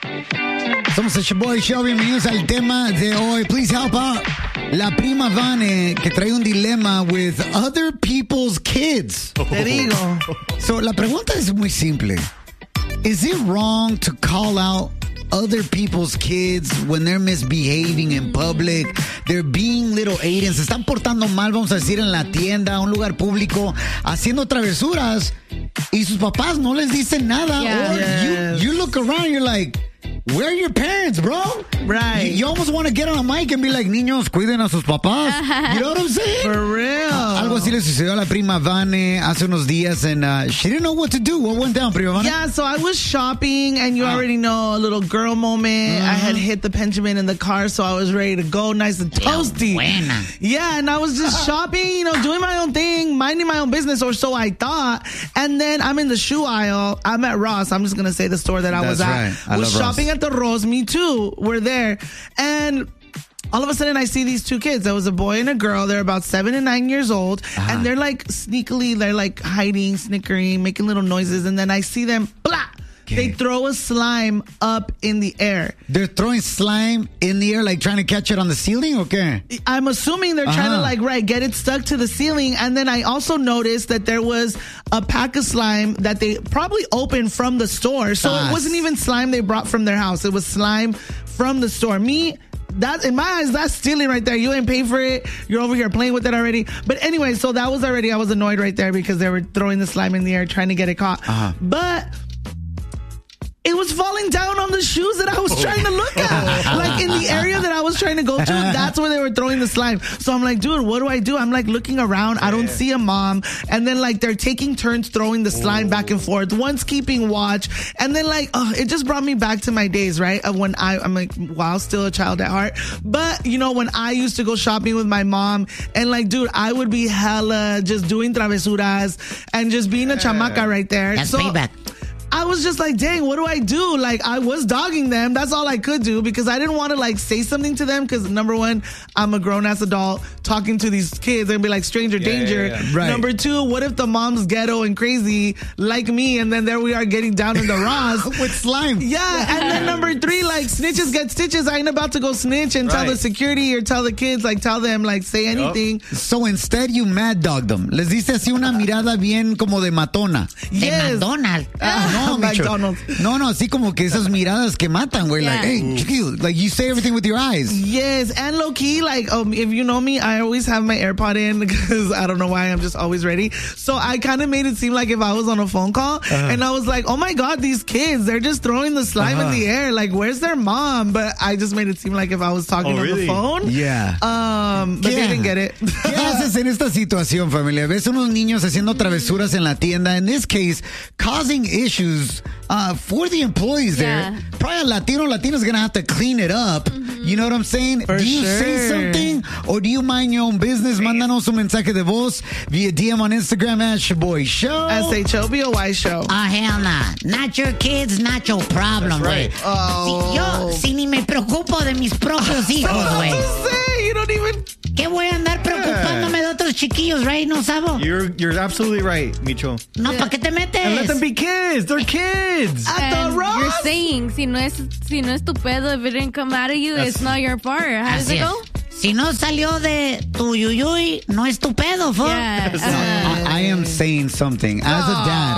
Somos el Shaboy Show. Bienvenidos al tema de hoy. Please help out. La prima Vane que trae un dilema with other people's kids. Te digo. So, la pregunta es muy simple. Is it wrong to call out other people's kids when they're misbehaving in public? They're being little Aidens. Se están portando mal, vamos a decir, en la tienda, un lugar público, haciendo travesuras y sus papás no les dicen nada. Yeah. Or Yes. you look around, you're like, where are your parents, bro? Right. You almost want to get on a mic and be like, niños, cuiden a sus papás. You know what I'm saying? For real. Algo así le sucedió a la prima Vane hace unos días and she didn't know what to do. What went down, prima Vane? Yeah, so I was shopping, and you already know, a little girl moment. I had hit the Benjamin in the car, so I was ready to go, nice and toasty. Buena. Yeah, and I was just shopping, doing my own thing, minding my own business, or so I thought. And then I'm in the shoe aisle. I'm at Ross. I'm just going to say the store that I was That's at. right. I was love shopping Ross. at the Rose. Me too. We're there. And all of a sudden, I see these two kids. There was a boy and a girl. They're about 7 and 9 years old. And they're like sneakily, they're like hiding, snickering, making little noises. And then I see them, blah! They throw a slime up in the air. They're throwing slime in the air, like trying to catch it on the ceiling, okay? I'm assuming they're trying to get it stuck to the ceiling. And then I also noticed that there was a pack of slime that they probably opened from the store. So it wasn't even slime they brought from their house. It was slime from the store. That, in my eyes, that's stealing right there. You ain't paying for it. You're over here playing with it already. But anyway, so that was already, I was annoyed right there because they were throwing the slime in the air trying to get it caught. But it was falling down on the shoes that I was trying to look at. Like in the area that I was trying to go to, that's where they were throwing the slime. So I'm like, dude, what do I do? I'm like looking around. I don't see a mom. And then like they're taking turns throwing the slime back and forth. One's keeping watch. And then like, it just brought me back to my days, right? Of when I'm like, wow, still a child at heart. But when I used to go shopping with my mom and like, dude, I would be hella just doing travesuras and just being a chamaca right there. That's payback. I was just like, dang, what do I do? Like, I was dogging them. That's all I could do because I didn't want to, like, say something to them because, number one, I'm a grown-ass adult talking to these kids and be like, stranger danger. Yeah. Right. Number two, what if the mom's ghetto and crazy like me and then there we are getting down in the Ross. With slime. Yeah, and then number three, like, snitches get stitches. I ain't about to go snitch and tell the security or tell the kids, like, tell them, like, say anything. So instead, you mad dogged them. Les diste así una mirada bien como de matona. Yes. De McDonald's. No, Micho. McDonald's. No, así como que esas miradas que matan, güey. Yeah. Like, hey, chiquillo, like you say everything with your eyes. Yes, and low key, like, if you know me, I always have my AirPod in because I don't know why, I'm just always ready. So I kind of made it seem like if I was on a phone call and I was like, oh my God, these kids, they're just throwing the slime in the air. Like, where's their mom? But I just made it seem like if I was talking on the phone. Yeah. But they didn't get it. ¿Qué haces en esta situación, familia? Ves unos niños haciendo travesuras en la tienda. In this case, causing issues for the employees there. Probably a Latino's going to have to clean it up. You know what I'm saying? For do you say something or do you mind your own business? Mándanos un mensaje de voz via DM on Instagram at Shaboy Show. SHOBOY Show. Hell nah. Not your kids, not your problem, güey. Si ni me preocupo de mis propios hijos, güey. You don't even... ¿Qué voy a andar preocupándome de otros chiquillos, right? No sabo. You're absolutely right, Micho. No, ¿para qué te metes? And let them be kids. They're kids. And the Ross. you're saying, si no es tu pedo, if it didn't come out of you, it's not your part. How does Así it es. go? Si no salió de tu yuyuy, no es tu pedo, fo. Yeah. I am saying something. As a dad,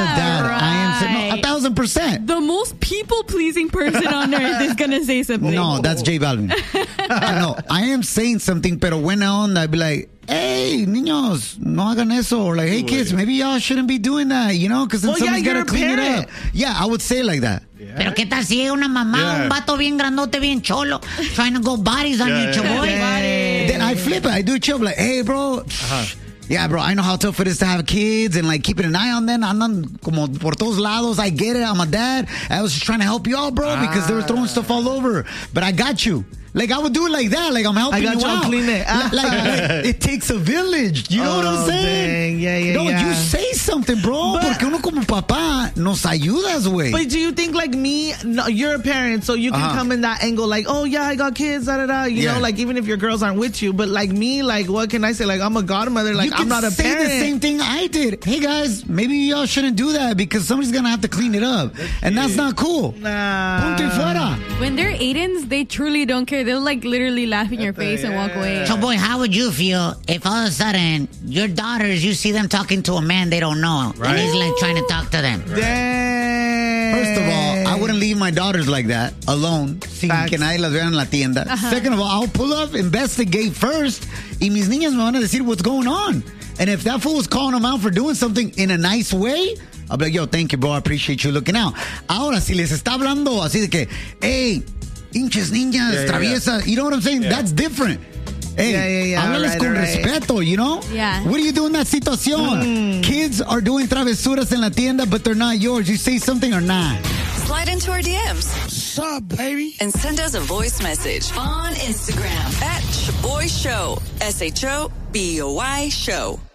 I am saying, no, 1,000%. The most people-pleasing person on earth is going to say something. No, that's J Balvin. No, I am saying something, pero buena onda. I'd be like, hey, niños, no hagan eso. Or like, hey, kids, maybe y'all shouldn't be doing that, because then someone's got to clean it up. Yeah, I would say it like that. Pero qué tal si llega una mamá, un vato bien grandote, bien cholo, trying to go bodies on your chaboy. Then I flip it. I do chill. Like, hey, bro. Yeah, bro, I know how tough it is to have kids and like keeping an eye on them. Andan como por todos lados. I get it. I'm a dad. I was just trying to help you all, bro, because they were throwing stuff all over. But I got you. Like, I would do it like that. Like, I'm helping you out. Clean it. Like, it takes a village. You know what I'm saying? Dang. No, you say something, bro. Porque uno como papá nos ayudas, güey. But do you think like me, no, you're a parent, so you can come in that angle like, oh, yeah, I got kids, da-da-da. You know, like, even if your girls aren't with you. But like me, like, what can I say? Like, I'm a godmother. Like, I'm not a parent. You can say the same thing I did. Hey, guys, maybe y'all shouldn't do that because somebody's going to have to clean it up. And that's not cool. Nah. Punto y fuera. When they're Aidens, they truly don't care. They'll like literally laugh in your face and walk away. So, boy, how would you feel if all of a sudden your daughters, you see them talking to a man they don't know, and he's like trying to talk to them? Dang. First of all, I wouldn't leave my daughters like that alone. Sin que nadie las vea en la tienda. Second of all, I'll pull up, investigate first, y mis niñas me van a decir what's going on. And if that fool was calling them out for doing something in a nice way, I'll be like, yo, thank you, bro. I appreciate you looking out. Ahora, si les está hablando así de que, hey, hinches niñas, traviesas, you know what I'm saying? That's different. Hey, háblales con respeto, you know? Yeah. What do you do in that situación? Kids are doing travesuras en la tienda, but they're not yours. You say something or not? Slide into our DMs. What's up, baby? And send us a voice message on Instagram at Shaboy Show. SHOBOY Show.